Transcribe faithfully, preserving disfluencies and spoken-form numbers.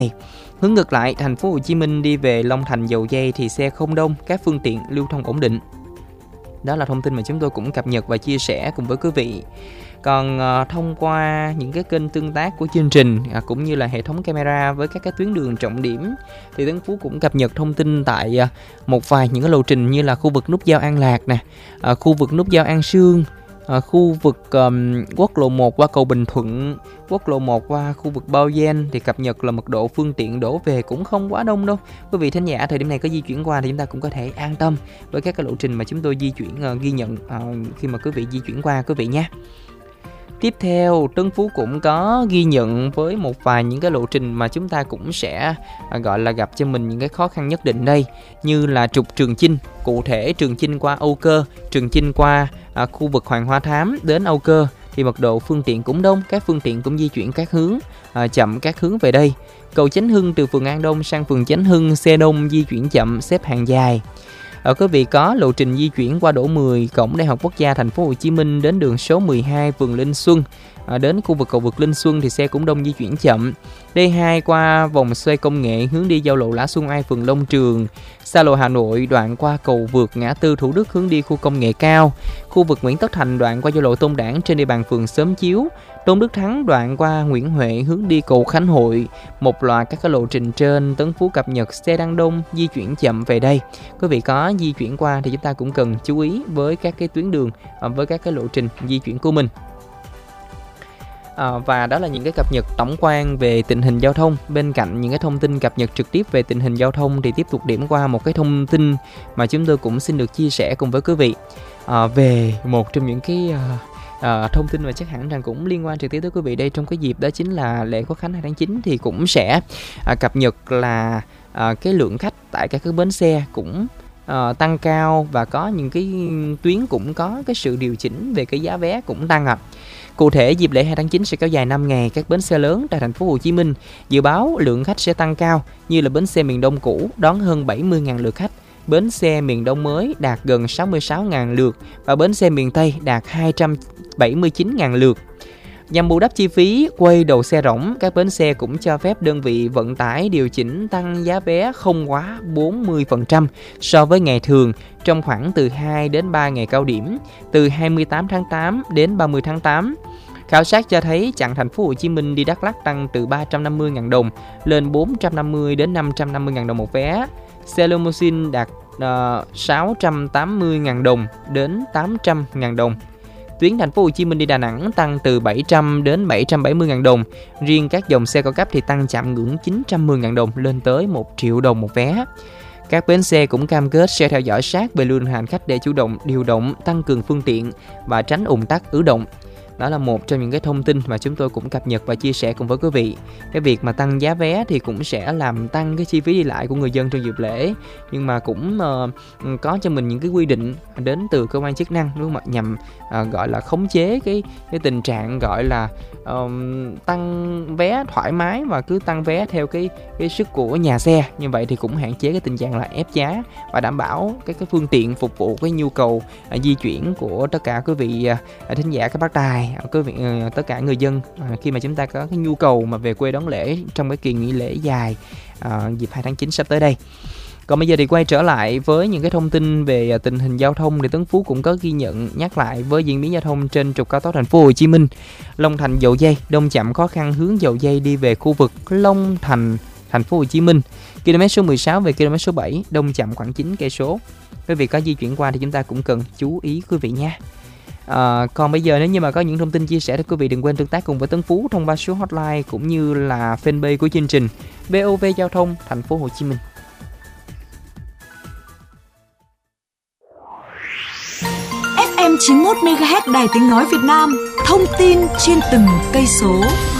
Hướng ngược lại, thành phố Hồ Chí Minh đi về Long Thành Dầu Giây thì xe không đông, các phương tiện lưu thông ổn định. Đó là thông tin mà chúng tôi cũng cập nhật và chia sẻ cùng với quý vị. Còn uh, thông qua những cái kênh tương tác của chương trình uh, cũng như là hệ thống camera với các cái tuyến đường trọng điểm, thì Tấn Phú cũng cập nhật thông tin tại uh, một vài những cái lộ trình như là khu vực nút giao An Lạc nè, uh, khu vực nút giao An Sương, uh, khu vực um, quốc lộ một qua cầu Bình Thuận, quốc lộ một qua khu vực Bao Gen, thì cập nhật là mật độ phương tiện đổ về cũng không quá đông đâu. Quý vị thính giả thời điểm này có di chuyển qua thì chúng ta cũng có thể an tâm với các cái lộ trình mà chúng tôi di chuyển uh, ghi nhận uh, khi mà quý vị di chuyển qua quý vị nhé. Tiếp theo, Tấn Phú cũng có ghi nhận với một vài những cái lộ trình mà chúng ta cũng sẽ à, gọi là gặp cho mình những cái khó khăn nhất định đây, như là trục Trường Chinh, cụ thể Trường Chinh qua Âu Cơ, Trường Chinh qua à, khu vực Hoàng Hoa Thám đến Âu Cơ thì mật độ phương tiện cũng đông, các phương tiện cũng di chuyển các hướng, à, chậm các hướng về đây. Cầu Chánh Hưng từ phường An Đông sang phường Chánh Hưng, xe đông di chuyển chậm, xếp hàng dài. Ở quý vị có lộ trình di chuyển qua Đỗ mười, cổng Đại học Quốc gia Thành phố Hồ Chí Minh đến đường số mười hai phường Linh Xuân, à, đến khu vực cầu vượt Linh Xuân thì xe cũng đông, di chuyển chậm. D hai qua vòng xoay công nghệ hướng đi giao lộ Lã Xuân Ai phường Long Trường, xa lộ Hà Nội đoạn qua cầu vượt ngã tư Thủ Đức hướng đi khu công nghệ cao, khu vực Nguyễn Tất Thành đoạn qua giao lộ Tôn Đản trên địa bàn phường Xóm Chiếu, Tôn Đức Thắng đoạn qua Nguyễn Huệ hướng đi cầu Khánh Hội. Một loạt các cái lộ trình trên Tấn Phú cập nhật xe đang đông, di chuyển chậm về đây. Quý vị có di chuyển qua thì chúng ta cũng cần chú ý với các cái tuyến đường, với các cái lộ trình di chuyển của mình. À, và đó là những cái cập nhật tổng quan về tình hình giao thông. Bên cạnh những cái thông tin cập nhật trực tiếp về tình hình giao thông thì tiếp tục điểm qua một cái thông tin mà chúng tôi cũng xin được chia sẻ cùng với quý vị à, về một trong những cái à, à, thông tin mà chắc hẳn rằng cũng liên quan trực tiếp tới quý vị đây trong cái dịp đó chính là lễ Quốc khánh hai tháng chín, thì cũng sẽ à, cập nhật là à, cái lượng khách tại các cái bến xe cũng à, tăng cao, và có những cái tuyến cũng có cái sự điều chỉnh về cái giá vé cũng tăng ạ. À. Cụ thể, dịp lễ hai tháng chín sẽ kéo dài năm ngày, các bến xe lớn tại thành phố Hồ Chí Minh dự báo lượng khách sẽ tăng cao, như là bến xe miền Đông cũ đón hơn bảy mươi nghìn lượt khách, bến xe miền Đông mới đạt gần sáu mươi sáu nghìn lượt và bến xe miền Tây đạt hai trăm bảy mươi chín nghìn lượt. Nhằm bù đắp chi phí quay đầu xe rỗng, các bến xe cũng cho phép đơn vị vận tải điều chỉnh tăng giá vé không quá bốn mươi phần trăm so với ngày thường trong khoảng từ hai đến ba ngày cao điểm, từ hai mươi tám tháng tám đến ba mươi tháng tám. Khảo sát cho thấy chặng thành phố Hồ Chí Minh đi Đắk Lắk tăng từ ba trăm năm mươi nghìn đồng lên bốn trăm năm mươi đến năm trăm năm mươi nghìn đồng một vé. Xe limousine đạt uh, sáu trăm tám mươi nghìn đồng đến tám trăm nghìn đồng. Tuyến thành phố Hồ Chí Minh đi Đà Nẵng tăng từ bảy trăm đến bảy trăm bảy mươi nghìn đồng. Riêng các dòng xe cao cấp thì tăng chạm ngưỡng chín trăm mười nghìn đồng lên tới một triệu đồng một vé. Các bến xe cũng cam kết sẽ theo dõi sát về lưu lượng hành khách để chủ động điều động, tăng cường phương tiện và tránh ùn tắc ứ động. Đó là một trong những cái thông tin mà chúng tôi cũng cập nhật và chia sẻ cùng với quý vị. Cái việc mà tăng giá vé thì cũng sẽ làm tăng cái chi phí đi lại của người dân trong dịp lễ, nhưng mà cũng uh, có cho mình những cái quy định đến từ cơ quan chức năng, đúng không ạ, nhằm uh, gọi là khống chế cái cái tình trạng gọi là uh, tăng vé thoải mái và cứ tăng vé theo cái cái sức của nhà xe. Như vậy thì cũng hạn chế cái tình trạng là ép giá và đảm bảo cái cái phương tiện phục vụ cái nhu cầu uh, di chuyển của tất cả quý vị uh, thính giả các bác tài, quý vị, tất cả người dân khi mà chúng ta có cái nhu cầu mà về quê đón lễ trong cái kỳ nghỉ lễ dài à, dịp hai tháng chín sắp tới đây. Còn bây giờ thì quay trở lại với những cái thông tin về tình hình giao thông thì Tấn Phú cũng có ghi nhận nhắc lại với diễn biến giao thông trên trục cao tốc thành phố Hồ Chí Minh, Long Thành Dầu Giây, đông chậm khó khăn hướng Dầu Giây đi về khu vực Long Thành thành phố Hồ Chí Minh, km số mười sáu về km số bảy, đông chậm khoảng chín cây số. Quý vị có di chuyển qua thì chúng ta cũng cần chú ý quý vị nha. À, còn bây giờ nếu như mà có những thông tin chia sẻ thì quý vị đừng quên tương tác cùng với Tấn Phú thông qua số hotline cũng như là fanpage của chương trình bê o vê Giao thông thành phố Hồ Chí Minh. ép em chín mươi mốt mê ga héc Đài Tiếng nói Việt Nam, thông tin trên từng cây số.